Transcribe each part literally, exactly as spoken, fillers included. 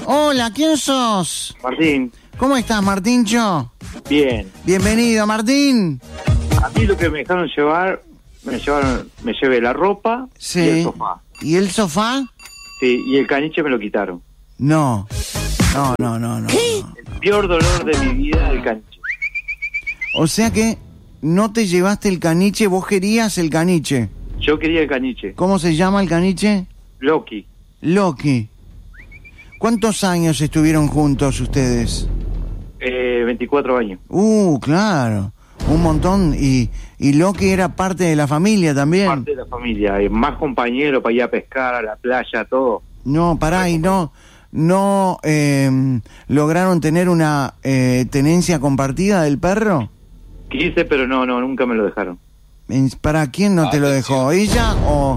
Hola, ¿quién sos? Martín. ¿Cómo estás, Martíncho? Bien. Bienvenido, Martín. A mí lo que me dejaron llevar, me llevaron, me llevé la ropa Sí. y el sofá. ¿Y el sofá? Sí, y el caniche me lo quitaron. No. No, no, no, no. El peor dolor de mi vida, el caniche. O sea que no te llevaste el caniche, vos querías el caniche. Yo quería el caniche. ¿Cómo se llama el caniche? Loki. Loki. ¿Cuántos años estuvieron juntos ustedes? Eh, veinticuatro años. Uh, claro. Un montón. Y, y Loki era parte de la familia también. Parte de la familia. eh, Más compañeros para ir a pescar, a la playa, todo. No, pará, y no, no eh, lograron tener una eh, tenencia compartida del perro. Quise, pero no, no, nunca me lo dejaron. En- ¿Para quién no te lo dejó? ¿Ella o,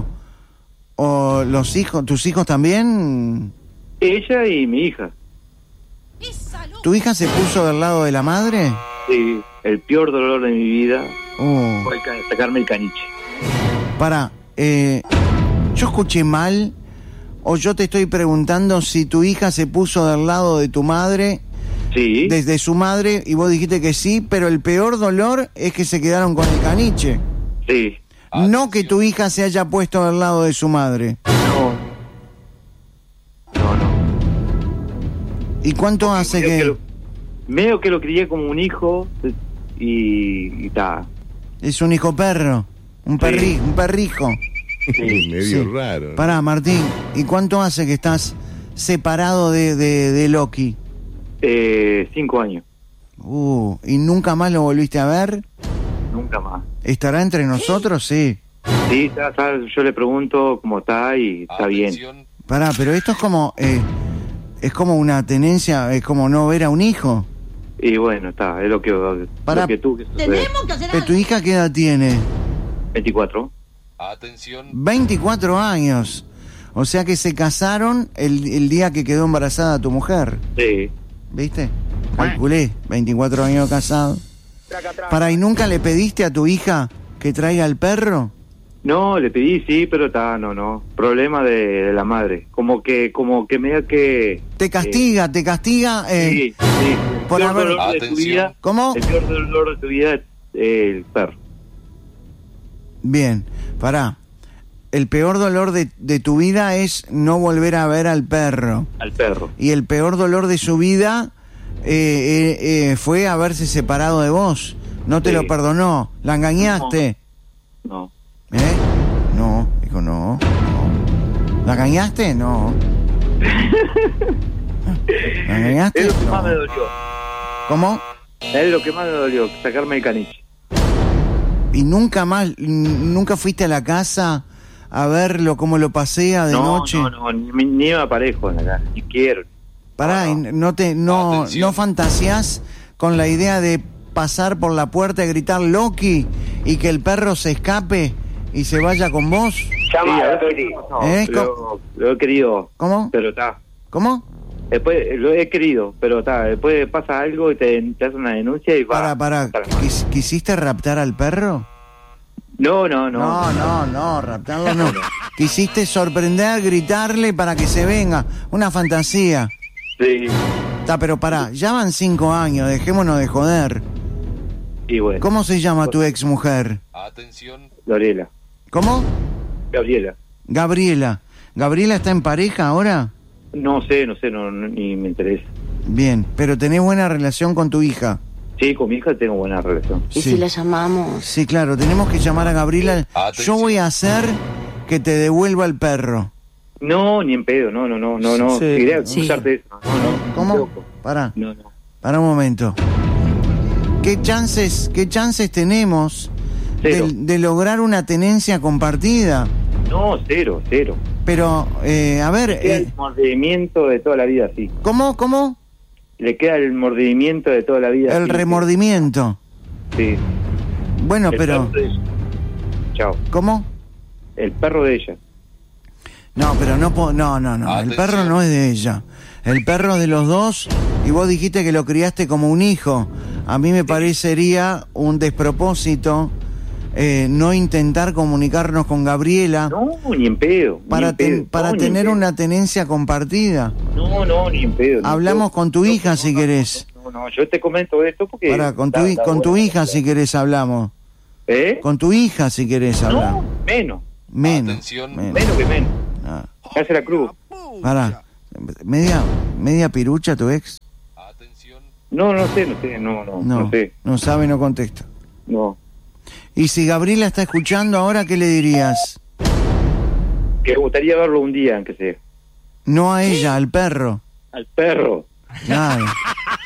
o los hijos? ¿Tus hijos también? Ella y mi hija. ¿Tu hija se puso del lado de la madre? Sí, el peor dolor de mi vida Uh, fue ca- sacarme el caniche. Pará, eh, ¿yo escuché mal? ¿O yo te estoy preguntando si tu hija se puso del lado de tu madre, Sí. desde su madre, y vos dijiste que sí, pero el peor dolor es que se quedaron con el caniche? Sí. No que tu hija se haya puesto del lado de su madre. No. No, no. ¿Y cuánto hace Medio que que...? lo, medio que lo crié como un hijo y y ta. Es un hijo perro, un, perri, Sí. un perrijo. Sí. Medio Sí. raro. ¿no? Pará, Martín, ¿y cuánto hace que estás separado de, de, de Loki? Eh, cinco años. Uh, ¿y nunca más lo volviste a ver? Nunca más. ¿Estará entre nosotros? Sí. Sí, está, está, yo le pregunto cómo está y está bien. Pará, pero esto es como... eh, es como una tenencia, es como no ver a un hijo. Y bueno, está, es lo que, Pará. lo que tú que sucede. Tenemos que hacer ¿Pero tu hija qué edad tiene? veinticuatro. Atención. veinticuatro años. O sea que se casaron el, el día que quedó embarazada tu mujer. Sí. ¿Viste? Calculé, veinticuatro años casado. Para, ¿y nunca le pediste a tu hija que traiga el perro? No, le pedí sí, pero está, no, no. Problema de, de la madre. Como que, como que me da que... Te castiga, te castiga... eh, Eh, sí, sí. El por peor haber- dolor de tu Atención. vida. ¿Cómo? El peor dolor de tu vida es el perro. Bien, pará. El peor dolor de, de tu vida es no volver a ver al perro. Al perro. Y el peor dolor de su vida eh, eh, eh, fue haberse separado de vos. No te Sí. lo perdonó. ¿La engañaste? No. ¿Eh? No, dijo no, no. ¿La engañaste? No. ¿La engañaste? Es lo que más me No. dolió. ¿Cómo? Es lo que más me dolió, sacarme el caniche. ¿Y nunca más, n- nunca fuiste a la casa a verlo, cómo lo pasea de no, noche? no, no, ni, ni me aparezco en la casa, ni quiero. Pará, No, y no. no te, no, Atención. no fantaseás con la idea de pasar por la puerta y gritar Loki y que el perro se escape y se vaya con vos. Sí, a ver, no, ¿Eh? lo, lo he querido, ¿Cómo? pero está. ¿Cómo? Después lo he querido, pero está. Después pasa algo y te, te hace una denuncia y va. Pará, pará, ¿quis- ¿quisiste raptar al perro? No, no, no. No, no, no, raptarlo no. Quisiste sorprender, gritarle para que se venga. Una fantasía. Sí, Está, pero pará, ya van cinco años, dejémonos de joder. y bueno. ¿Cómo se llama tu ex mujer? Atención. Gabriela. ¿Cómo? Gabriela. Gabriela. ¿Gabriela está en pareja ahora? No sé, no sé, no, no- ni me interesa. Bien, pero tenés buena relación con tu hija. Sí, con mi hija tengo buena relación. ¿Y si la llamamos? Sí, claro, tenemos que llamar a Gabriela. Yo Atención. voy a hacer que te devuelva el perro. No, ni en pedo, no, no, no, no, no. Sí. Quería Sí. acusarte de eso. No, no. ¿Cómo? loco. Pará, No, no. pará un momento. ¿Qué chances, qué chances tenemos Cero. de, de lograr una tenencia compartida? No, cero, cero. Pero, eh, a ver, Le queda eh, el mordimiento de toda la vida, sí. ¿cómo, cómo? Le queda el mordimiento de toda la vida. El sí, remordimiento. Sí. Bueno, El pero, perro de ella. Chao. ¿cómo? El perro de ella. No, pero no, po- no, no, no. El Atención. perro no es de ella. El perro es de los dos y vos dijiste que lo criaste como un hijo. A mí me parecería un despropósito eh, no intentar comunicarnos con Gabriela No, ni en pedo. ni para, en pedo, ten- para no, ni en tener pedo. una tenencia compartida? No, no, ni en pedo. ni en Hablamos pedo. con tu No, hija, no, si no, querés. No, no, yo te comento esto porque... Para, con tu, da- hi- da con tu buena hija, charla. si querés, hablamos. ¿Eh? Con tu hija, si querés, No, hablamos. menos. Menos. Atención. menos. Menos que menos. Ah, ¿Qué hace la cruz? pará. Media, media pirucha tu ex. Atención. No, no sé, no sé, no, no, no, No, sé. no sabe, no contesta. No. Y si Gabriela está escuchando ahora, ¿qué le dirías? Que me gustaría verlo un día, aunque sea. No a ella, al perro. Al perro. Nada.